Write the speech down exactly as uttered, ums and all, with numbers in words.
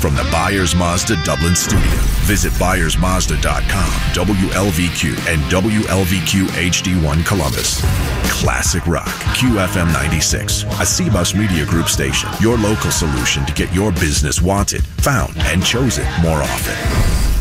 from the Byers Mazda Dublin studio. Visit Byers Mazda dot com, W L V Q, and W L V Q H D one Columbus. Classic Rock, Q F M ninety-six, a C B U S Media Group station. Your local solution to get your business wanted, found, and chosen more often.